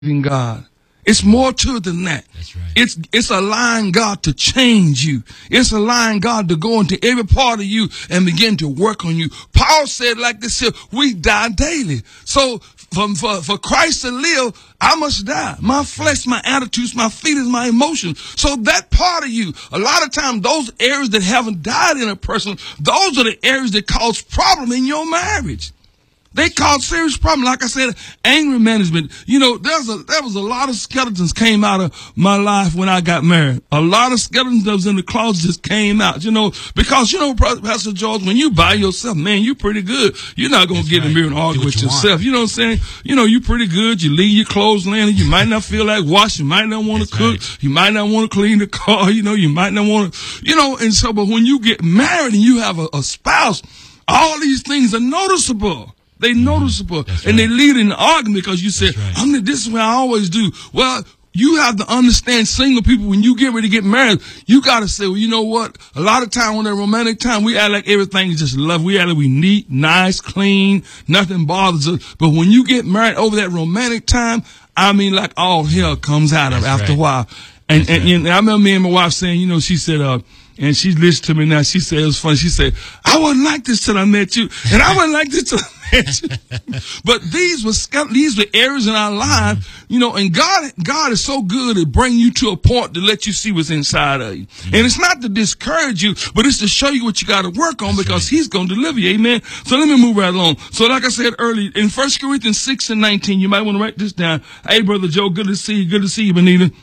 in God. It's more to it than that. That's right. It's allowing God to change you. It's allowing God to go into every part of you and begin to work on you. Paul said like this here, we die daily. So for Christ to live, I must die. My flesh, my attitudes, my feelings, my emotions. So that part of you, a lot of times those areas that haven't died in a person, those are the areas that cause problem in your marriage. They cause serious problem. Like I said, anger management. You know, there was a lot of skeletons came out of my life when I got married. A lot of skeletons that was in the closet just came out, you know, because, you know, Pastor George, when you by yourself, man, you pretty good. You're not going to get in the mirror and argue with yourself. You know what I'm saying? You know, you pretty good. You leave your clothes laying. You might not feel like washing. You might not want to cook. Right. You might not want to clean the car. You know, you might not want to, you know, and so, but when you get married and you have a spouse, all these things are noticeable. They noticeable, and they lead in the argument because you said, this is what I always do. Well, you have to understand single people, when you get ready to get married, you got to say, well, you know what? A lot of time when they're romantic time, we act like everything is just love. We act like we neat, nice, clean, nothing bothers us. But when you get married over that romantic time, I mean, like all hell comes out of after a while. And I remember me and my wife saying, you know, she said, and she listened to me now. She said, it was funny. She said, I wasn't like this till I met you. And I wasn't like this till I met you. But these were areas in our life, you know, and God is so good at bringing you to a point to let you see what's inside of you. And it's not to discourage you, but it's to show you what you got to work on because he's going to deliver you. Amen. So let me move right along. So like I said earlier, in 1 Corinthians 6:19, you might want to write this down. Hey, Brother Joe, good to see you. Good to see you, Benita.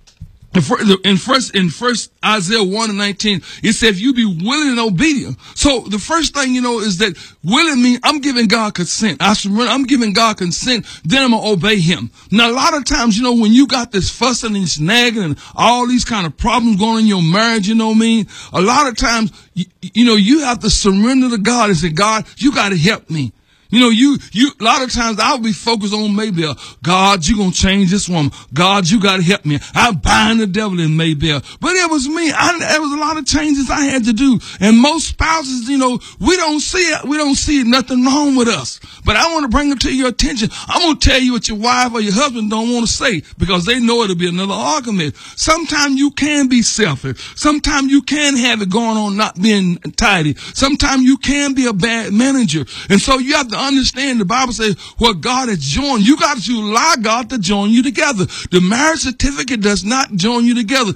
In first Isaiah 1:19, it said, if you be willing and obedient. So the first thing, you know, is that willing means I'm giving God consent. I'm giving God consent, then I'm going to obey him. Now, a lot of times, you know, when you got this fussing and snagging and all these kind of problems going on in your marriage, you know what I mean? A lot of times, you know, you have to surrender to God and say, God, you got to help me. You know, a lot of times I'll be focused on maybe, God, you gonna change this woman. God, you gotta help me. I bind the devil in Maybell. But it was me. There was a lot of changes I had to do. And most spouses, you know, we don't see nothing wrong with us. But I want to bring it to your attention. I'm going to tell you what your wife or your husband don't want to say because they know it'll be another argument. Sometimes you can be selfish. Sometimes you can have it going on not being tidy. Sometimes you can be a bad manager. And so you have to understand the Bible says what God has joined. You got to allow God to join you together. The marriage certificate does not join you together.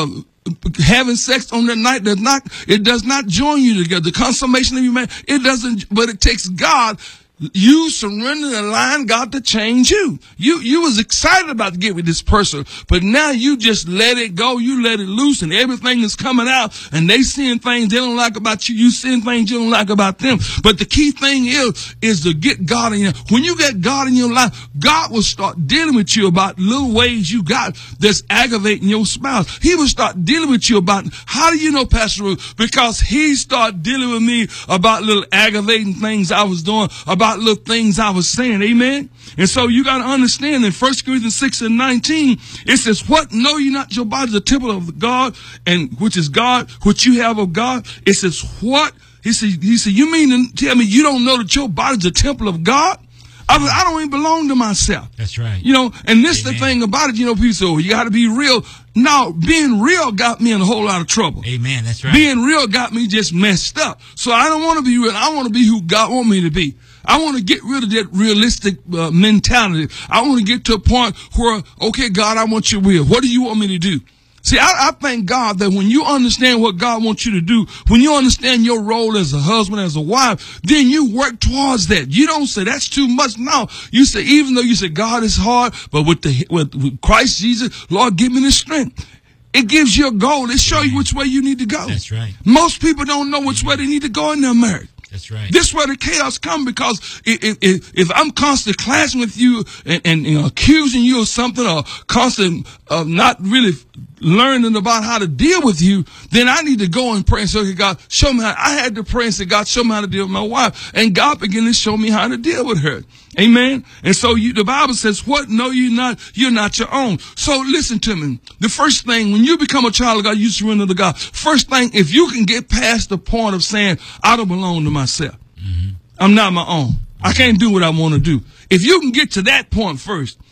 Having sex on that night does not join you together. The consummation of your marriage, it doesn't, but it takes God. You surrender and allowing God to change you. You was excited about to get with this person, but now you just let it go. You let it loose and everything is coming out and they seeing things they don't like about you. You seeing things you don't like about them. But the key thing is to get God in your, when you get God in your life, God will start dealing with you about little ways you got that's aggravating your spouse. He will start dealing with you about, how do you know, Pastor Ruth? Because he started dealing with me about little aggravating things I was doing, about little things I was saying. Amen. And so you got to understand in 1 Corinthians 6:19, it says, what know you not your body is a temple of God, and which is God, which you have of God? It says, what? He said, you mean to tell me you don't know that your body is a temple of God? I don't even belong to myself. That's right. You know, and this is the thing about it, you know, people say, oh, you got to be real. No, being real got me in a whole lot of trouble. Amen. That's right. Being real got me just messed up. So I don't want to be real. I want to be who God wants me to be. I want to get rid of that realistic mentality. I want to get to a point where, okay, God, I want your will. What do you want me to do? See, I thank God that when you understand what God wants you to do, when you understand your role as a husband, as a wife, then you work towards that. You don't say that's too much. No, you say, even though you say God is hard, but with Christ Jesus, Lord, give me the strength. It gives you a goal. It shows you which way you need to go. That's right. Most people don't know which way they need to go in their marriage. That's right. This is where the chaos comes, because if I'm constantly clashing with you and accusing you of something, or constantly not really learning about how to deal with you, then I need to go and pray and say, okay, God, show me how. I had to pray and say, God, show me how to deal with my wife. And God began to show me how to deal with her. Amen. And so the Bible says, what know you not? You're not your own. So listen to me. The first thing, when you become a child of God, you surrender to God. First thing, if you can get past the point of saying, I don't belong to myself. Mm-hmm. I'm not my own. I can't do what I want to do. If you can get to that point first,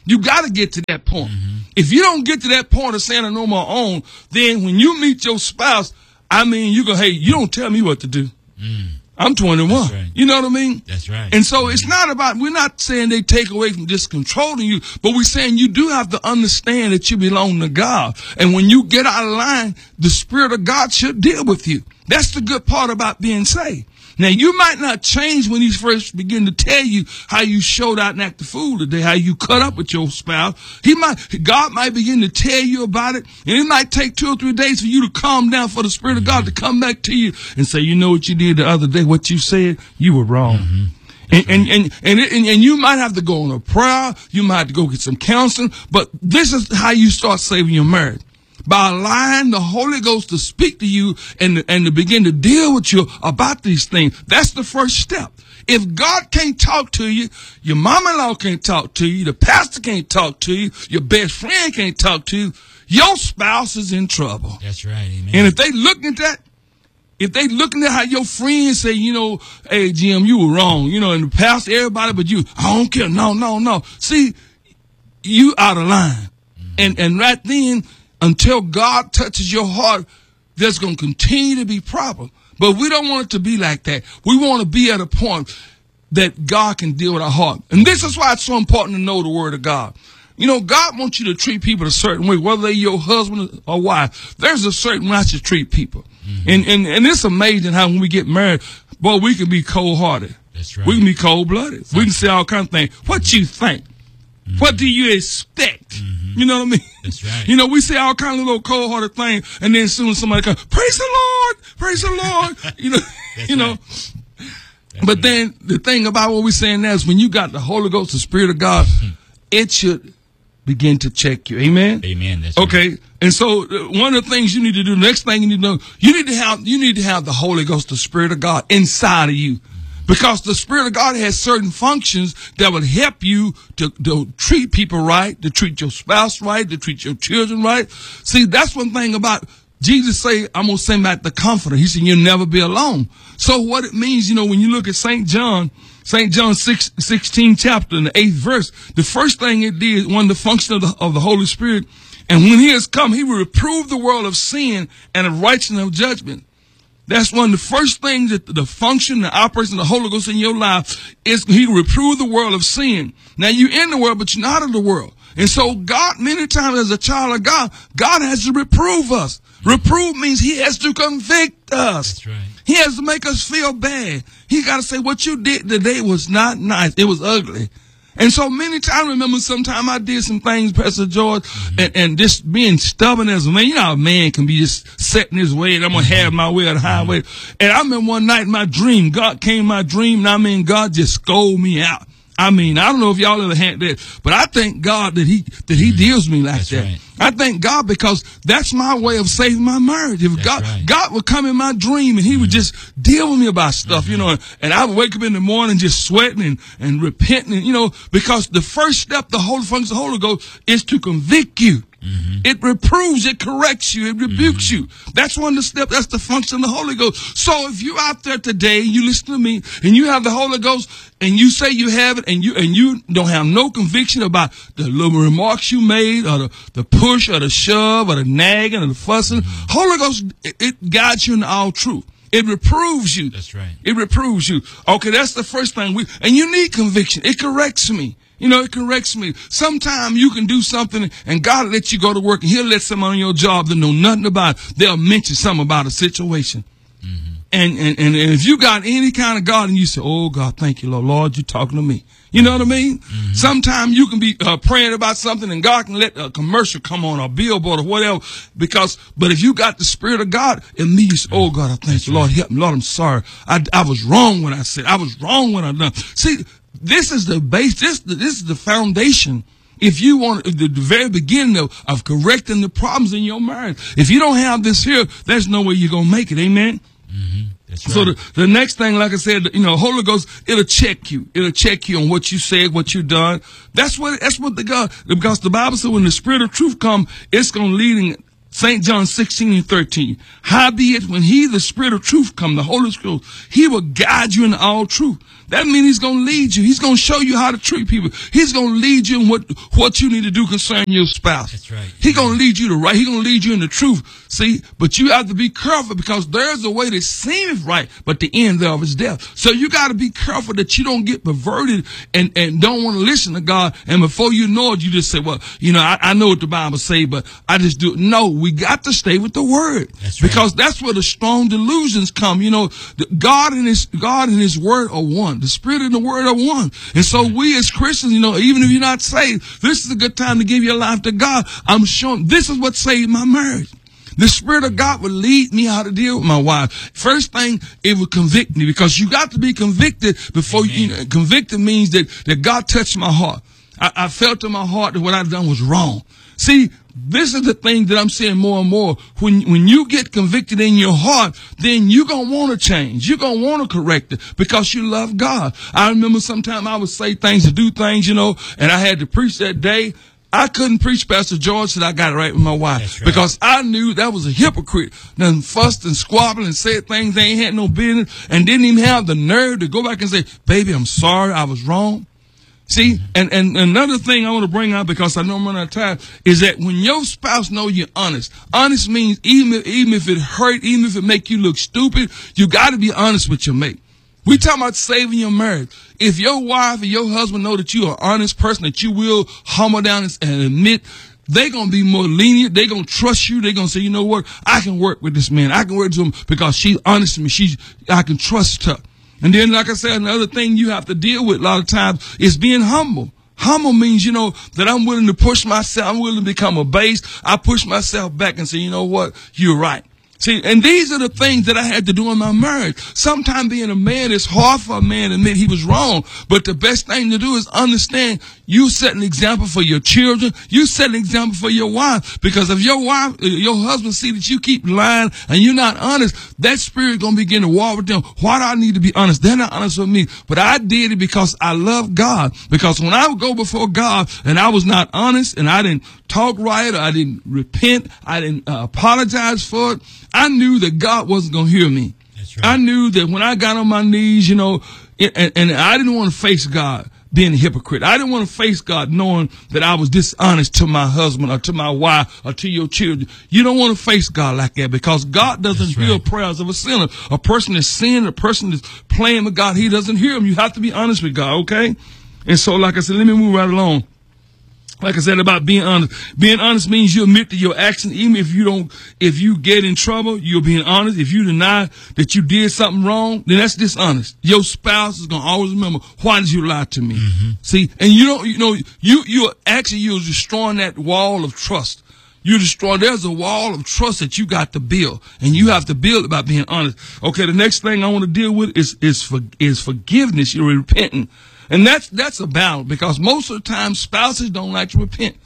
You got to get to that point. If you don't get to that point of saying I know my own, then when you meet your spouse, I mean, you go, hey, you don't tell me what to do. I'm 21. Right. You know what I mean? That's right. And so it's not about, we're not saying they take away from just controlling you, but we're saying you do have to understand that you belong to God. And when you get out of line, the Spirit of God should deal with you. That's the good part about being saved. Now, you might not change when he first begin to tell you how you showed out and act the fool today, how you cut up with your spouse. God might begin to tell you about it, and it might take 2 or 3 days for you to calm down, for the Spirit of God to come back to you and say, you know what you did the other day, what you said, you were wrong. And you might have to go on a prayer, you might have to go get some counseling, but this is how you start saving your marriage. By allowing the Holy Ghost to speak to you and to begin to deal with you about these things. That's the first step. If God can't talk to you, your mama-in-law can't talk to you, the pastor can't talk to you, your best friend can't talk to you, your spouse is in trouble. That's right, amen. And if they looking at how your friends say, you know, hey, Jim, you were wrong, you know, and the pastor, everybody but you, I don't care, no. See, you out of line. And right then, until God touches your heart, there's going to continue to be problems. But we don't want it to be like that. We want to be at a point that God can deal with our heart. And this is why it's so important to know the Word of God. You know, God wants you to treat people a certain way, whether they're your husband or wife. There's a certain way to treat people. And it's amazing how when we get married, boy, we can be cold-hearted. That's right. We can be cold-blooded. We can say all kinds of things. What you think? What do you expect? You know what I mean? That's right. You know, we say all kinds of little cold-hearted things, and then soon somebody comes, praise the Lord. You know, you know. But then the thing about what we're saying now is when you got the Holy Ghost, the Spirit of God, it should begin to check you. Amen? Amen. That's okay. Right. And so one of the things you need to do, the next thing you need to know, you need to have the Holy Ghost, the Spirit of God inside of you. Because the Spirit of God has certain functions that will help you to treat people right, to treat your spouse right, to treat your children right. See, that's one thing about Jesus say, I'm going to send back the Comforter. He said, you'll never be alone. So what it means, you know, when you look at St. John 16 chapter in the 8th verse, the first thing it did, one of the functions of the Holy Spirit, and when he has come, he will reprove the world of sin and of righteousness and of judgment. That's one of the first things that the function, the operation of the Holy Ghost in your life is he will reprove the world of sin. Now you're in the world, but you're not of the world. And so God, many times as a child of God, God has to reprove us. Reprove means he has to convict us. That's right. He has to make us feel bad. He got to say what you did today was not nice. It was ugly. And so many times, I remember sometime I did some things, Pastor George, and just being stubborn as a man. You know how a man can be just set in his way and I'm going to have my way or the highway. And I remember one night in my dream, God came in my dream, and I mean, God just scolded me out. I mean, I don't know if y'all ever had that, but I thank God that he deals with me like That's that. Right. I thank God because that's my way of saving my marriage. If God would come in my dream and he would just deal with me about stuff, you know, and I would wake up in the morning just sweating and repenting, you know, because the first step, the Holy Function of the Holy Ghost is to convict you. It reproves, it corrects you, it rebukes you. That's one of the steps, that's the function of the Holy Ghost. So if you're out there today, you listen to me, and you have the Holy Ghost, and you say you have it, and you don't have no conviction about the little remarks you made, or the push, or the shove, or the nagging, or the fussing, Holy Ghost, it guides you into all truth. It reproves you. That's right. It reproves you. Okay, that's the first thing. And you need conviction. It corrects me. You know, it corrects me. Sometimes you can do something and God will let you go to work and he'll let someone on your job that know nothing about it. They'll mention something about a situation. And if you got any kind of God and you say, oh God, thank you, Lord, you're talking to me. You know what I mean? Sometimes you can be praying about something and God can let a commercial come on or a billboard or whatever but if you got the Spirit of God, immediately you say, oh God, I thank you, Lord, help me. Lord, I'm sorry. I was wrong when I said, I was wrong when I done. See, this is the base, this is the foundation. If you want the very beginning of correcting the problems in your marriage, if you don't have this here, there's no way you're going to make it. Amen. That's right. So the next thing, like I said, you know, Holy Ghost, it'll check you. It'll check you on what you said, what you done. That's what the God, because the Bible said when the Spirit of truth come, it's going to lead St. John 16:13. Howbeit, when he, the Spirit of truth, come, the Holy Spirit, he will guide you into all truth. That means he's going to lead you. He's going to show you how to treat people. He's going to lead you in what you need to do concerning your spouse. That's right. He's going to lead you to right. He's going to lead you in the truth. See, but you have to be careful, because there's a way that seemeth right, but the end thereof is death. So you got to be careful that you don't get perverted and don't want to listen to God. And before you know it, you just say, well, I know what the Bible say, but I just do it. No, we got to stay with the word. That's right. Because that's where the strong delusions come. God and his word are one. The Spirit and the word are one. And so we as Christians, even if you're not saved, this is a good time to give your life to God. I'm showing this is what saved my marriage. The Spirit of God would lead me how to deal with my wife. First thing, it would convict me, because you got to be convicted before convicted means that God touched my heart. I felt in my heart that what I've done was wrong. See, this is the thing that I'm saying more and more. When you get convicted in your heart, then you're going to want to change. You're going to want to correct it, because you love God. I remember sometime I would say things and do things, and I had to preach that day. I couldn't preach Pastor George till I got it right with my wife. Right. Because I knew that was a hypocrite. Done fussed and squabbled and said things they ain't had no business, and didn't even have the nerve to go back and say, baby, I'm sorry, I was wrong. See, and another thing I want to bring out, because I know I'm running out of time, is that when your spouse know you're honest means even if it hurt, even if it make you look stupid, you got to be honest with your mate. We talking about saving your marriage. If your wife or your husband know that you are an honest person, that you will humble down and admit, they're going to be more lenient. They're going to trust you. They're going to say, you know what? I can work with this man. I can work with him because she's honest with me. I can trust her. And then, like I said, another thing you have to deal with a lot of times is being humble. Humble means, that I'm willing to push myself. I'm willing to become abased. I push myself back and say, you know what? You're right. See, and these are the things that I had to do in my marriage. Sometimes being a man, it's hard for a man to admit he was wrong. But the best thing to do is understand you set an example for your children. You set an example for your wife. Because if your husband see that you keep lying and you're not honest, that spirit going to begin to war with them. Why do I need to be honest? They're not honest with me. But I did it because I love God. Because when I would go before God and I was not honest and I didn't talk right, or I didn't repent, I didn't apologize for it, I knew that God wasn't going to hear me. That's right. I knew that when I got on my knees, and I didn't want to face God being a hypocrite. I didn't want to face God knowing that I was dishonest to my husband or to my wife or to your children. You don't want to face God like that, because God doesn't hear prayers of a sinner. A person that's sinning, a person that's playing with God, he doesn't hear them. You have to be honest with God, okay? And so, like I said, let me move right along. Like I said about being honest. Being honest means you admit to your action, even if you get in trouble, you're being honest. If you deny that you did something wrong, then that's dishonest. Your spouse is going to always remember, why did you lie to me? Mm-hmm. See, and you're destroying that wall of trust. There's a wall of trust that you got to build, and you have to build it by being honest. Okay, the next thing I want to deal with is forgiveness. You're repenting. And that's a battle, because most of the time spouses don't like to repent.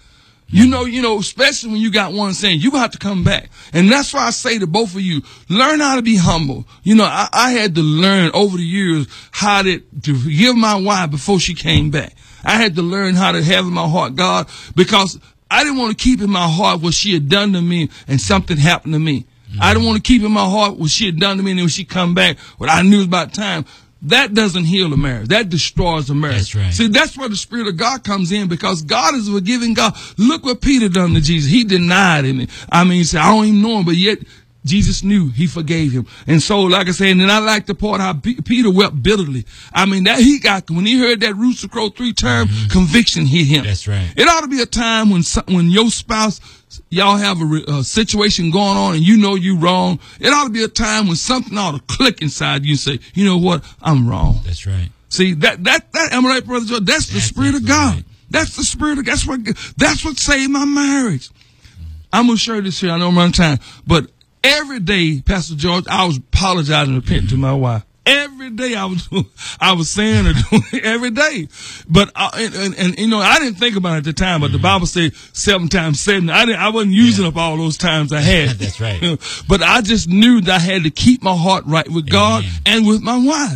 Especially when you got one saying you have to come back. And that's why I say to both of you, learn how to be humble. I had to learn over the years how to forgive my wife before she came back. I had to learn how to have in my heart, God, because I didn't want to keep in my heart what she had done to me and something happened to me. Mm-hmm. I didn't want to keep in my heart what she had done to me, and then when she come back, what I knew was about time. That doesn't heal a marriage. That destroys a marriage. That's right. See, that's where the Spirit of God comes in, because God is a forgiving God. Look what Peter done to Jesus. He denied him. He said, I don't even know him, but yet Jesus knew. He forgave him. And so, like I said, and then I like the part how Peter wept bitterly. When he heard that rooster crow 3 times, conviction hit him. That's right. It ought to be a time when your spouse, y'all have a situation going on and you know you're wrong. It ought to be a time when something ought to click inside you and say, you know what? I'm wrong. That's right. See, am I right, Brother Joe? That's the Spirit of God. Right. That's the Spirit of God. That's what saved my marriage. I'm going to share this here. I know I'm running time. But every day, Pastor George, I was apologizing and repenting to my wife. Every day I was saying or doing it every day. But, I didn't think about it at the time, but the Bible said 7 times 7. I wasn't using up all those times I had. That's right. But I just knew that I had to keep my heart right with God and with my wife.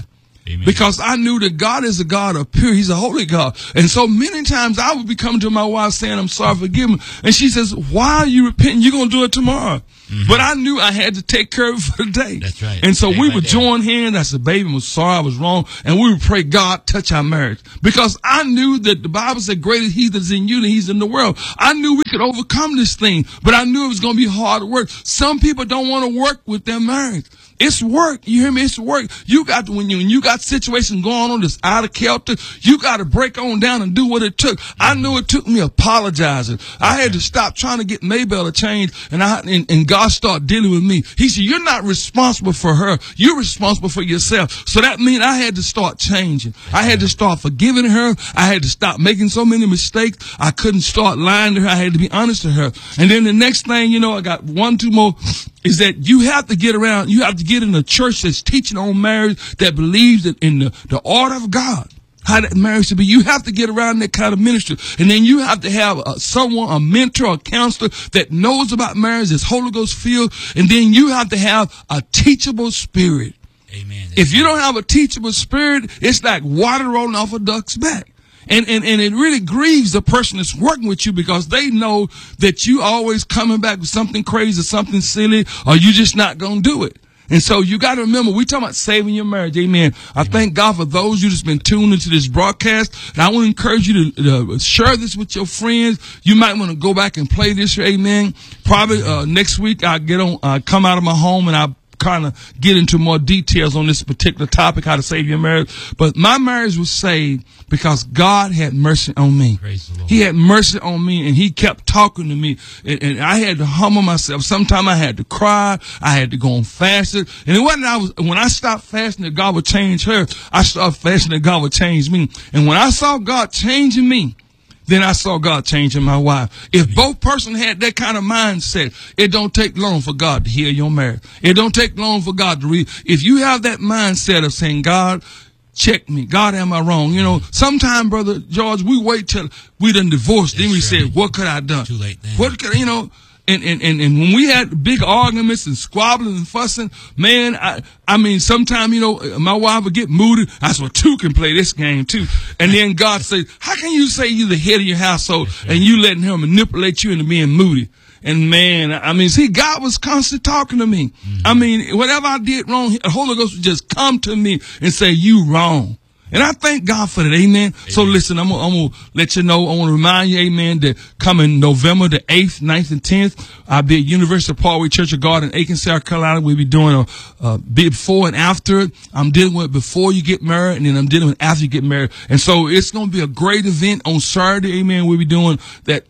Amen. Because I knew that God is a God of pure. He's a holy God. And so many times I would be coming to my wife saying, I'm sorry, forgive me. And she says, why are you repenting? You're going to do it tomorrow. Mm-hmm. But I knew I had to take care of it for the day. That's right. And so we would join hands. I said, baby, I'm sorry, I was wrong. And we would pray, God, touch our marriage. Because I knew that the Bible said, greater he that's in you than he's in the world. I knew we could overcome this thing, but I knew it was going to be hard work. Some people don't want to work with their marriage. It's work. You hear me? It's work. You got to, when you got situations going on that's out of kilter, you got to break on down and do what it took. I knew it took me apologizing. I had to stop trying to get Maybell to change, and God started dealing with me. He said, you're not responsible for her. You're responsible for yourself. So that means I had to start changing. I had to start forgiving her. I had to stop making so many mistakes. I couldn't start lying to her. I had to be honest to her. And then the next thing, I got 1, 2 more, is that you have to get around, you have to get in a church that's teaching on marriage, that believes in the order of God, how that marriage should be. You have to get around that kind of ministry. And then you have to have someone, a mentor, a counselor that knows about marriage, that's Holy Ghost filled. And then you have to have a teachable spirit. Amen. If you don't have a teachable spirit, it's like water rolling off a duck's back. And it really grieves the person that's working with you, because they know that you always coming back with something crazy, something silly, or you just not going to do it. And so you got to remember, we talking about saving your marriage. Amen. I thank God for those of you that's been tuned into this broadcast. And I want to encourage you to share this with your friends. You might want to go back and play this. Amen. Probably next week I come out of my home and I kind of get into more details on this particular topic, how to save your marriage. But my marriage was saved because God had mercy on me. Praise the Lord. He had mercy on me, and he kept talking to me, and I had to humble myself. Sometimes I had to cry. I had to go on fasting. And it wasn't when I stopped fasting that God would change her. I started fasting that God would change me. And when I saw God changing me, then I saw God changing my wife. If both person had that kind of mindset, it don't take long for God to heal your marriage. It don't take long for God to if you have that mindset of saying, God, check me. God, am I wrong? Sometimes, Brother George, we wait till we done divorced. Then we say, what could I done? Too late then. What could, And when we had big arguments and squabbling and fussing, man, I mean, sometimes, my wife would get moody. I said, well, two can play this game too. And then God said, how can you say you're the head of your household and you letting her manipulate you into being moody? And man, I mean, see, God was constantly talking to me. Mm-hmm. I mean, whatever I did wrong, the Holy Ghost would just come to me and say, you wrong. And I thank God for that. Amen. So listen, I'm going to let you know. I want to remind you, amen, that coming November the 8th, 9th, and 10th, I'll be at University of Parkway Church of God in Aiken, South Carolina. We'll be doing a before and after. I'm dealing with before you get married, and then I'm dealing with after you get married. And so it's going to be a great event on Saturday. Amen. We'll be doing that.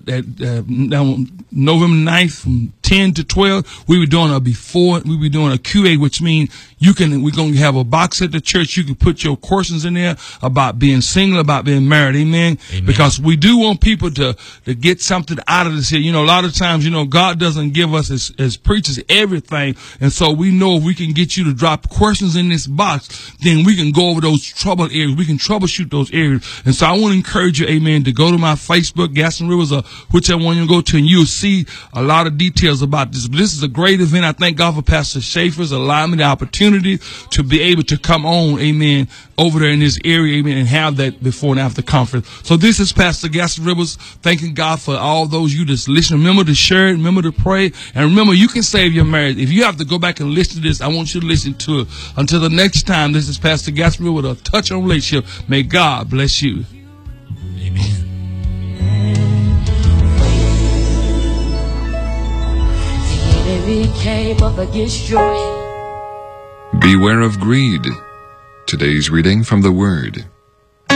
November 9th from 10 to 12, we were doing a before, we were doing a QA, which means we're going to have a box at the church. You can put your questions in there about being single, about being married. Amen. Because we do want people to get something out of this here. A lot of times, God doesn't give us as preachers everything. And so we know if we can get you to drop questions in this box, then we can go over those troubled areas. We can troubleshoot those areas. And so I want to encourage you, amen, to go to my Facebook, Gaston Rivers, or whichever one you go to, and you'll see a lot of details about this. But this is a great event. I thank God for Pastor Schaefer's allowing me the opportunity to be able to come on, amen, over there in this area, amen, and have that before and after conference. So this is Pastor Gaston Rivers, thanking God for all those you just listen. Remember to share it, remember to pray, and remember you can save your marriage. If you have to go back and listen to this, I want you to listen to it. Until the next time, this is Pastor Gaston Rivers with a touch on relationship. May God bless you. Amen. Beware of greed. Today's reading from the Word.